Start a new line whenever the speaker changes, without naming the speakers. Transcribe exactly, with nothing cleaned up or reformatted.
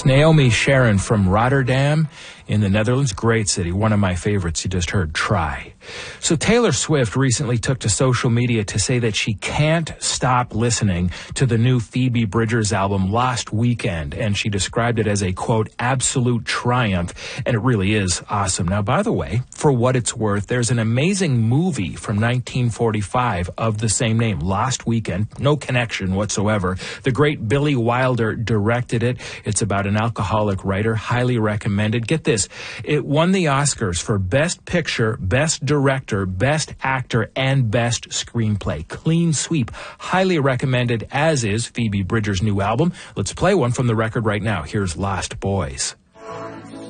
Naomi Sharon from Rotterdam in the Netherlands. Great city. One of my favorites. You just heard Try. So Taylor Swift recently took to social media to say that she can't stop listening to the new Phoebe Bridgers album Lost Weekend, and she described it as a, quote, absolute triumph, and it really is awesome. Now, by the way, for what it's worth, there's an amazing movie from nineteen forty-five of the same name, Lost Weekend, no connection whatsoever. The great Billy Wilder directed it. It's about an alcoholic writer, highly recommended. Get this, it won the Oscars for Best Picture, Best Director, Best Actor, and Best Screenplay. Clean sweep. Highly recommended, as is Phoebe Bridgers' new album. Let's play one from the record right now. Here's Lost Boys.